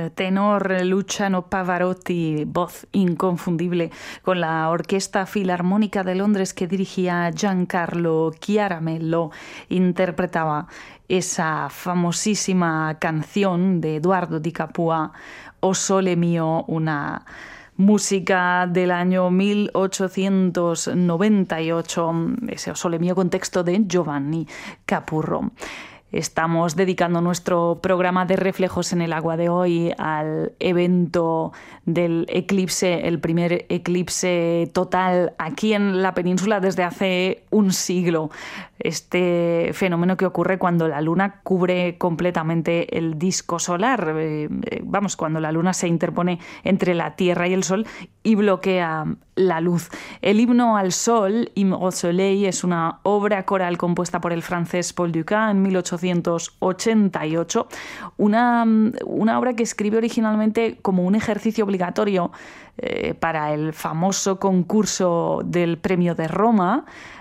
tenor Luciano Pavarotti, voz inconfundible, con la Orquesta Filarmónica de Londres que dirigía Giancarlo Chiaramello, interpretaba esa famosísima canción de Eduardo Di Capua, O Sole Mio, una música del año 1898, ese O Sole Mio con texto de Giovanni Capurro. Estamos dedicando nuestro programa de Reflejos en el Agua de hoy al evento del eclipse, el primer eclipse total aquí en la península desde hace un siglo. Este fenómeno que ocurre cuando la luna cubre completamente el disco solar, cuando la luna se interpone entre la Tierra y el Sol y bloquea la luz. El himno al sol, Hymne au Soleil, es una obra coral compuesta por el francés Paul Dukas en 1888, una obra que escribe originalmente como un ejercicio obligatorio para el famoso concurso del Premio de Roma,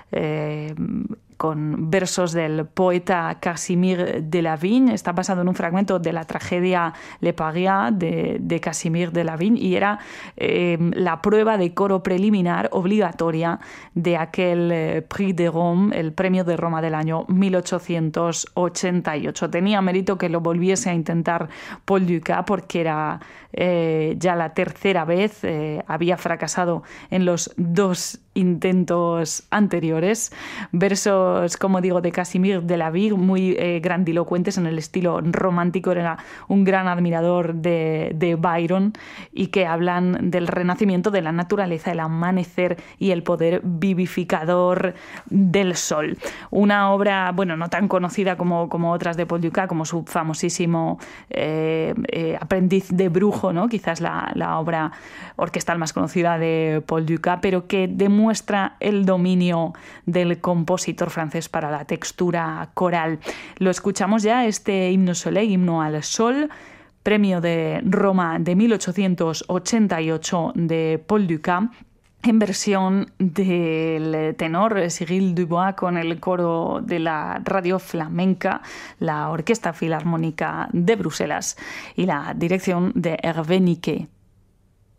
con versos del poeta Casimir Delavigne. Está basado en un fragmento de la tragedia Le Paria de Casimir Delavigne y era la prueba de coro preliminar obligatoria de aquel Prix de Rome, el Premio de Roma del año 1888. Tenía mérito que lo volviese a intentar Paul Dukas porque era ya la tercera vez, había fracasado en los dos intentos anteriores. Versos, como digo, de Casimir Delavigne, muy grandilocuentes en el estilo romántico. Era un gran admirador de Byron y que hablan del renacimiento de la naturaleza, el amanecer y el poder vivificador del sol. Una obra, no tan conocida como otras de Paul Dukas, como su famosísimo Aprendiz de brujo, ¿no? Quizás la obra orquestal más conocida de Paul Dukas, pero que demuestra el dominio del compositor francés para la textura coral. Lo escuchamos ya, este Hymne au Soleil, himno al sol, Premio de Roma de 1888 de Paul Dukas, en versión del tenor Cyril Dubois con el coro de la Radio Flamenca, la Orquesta Filarmónica de Bruselas y la dirección de Hervé Niquet.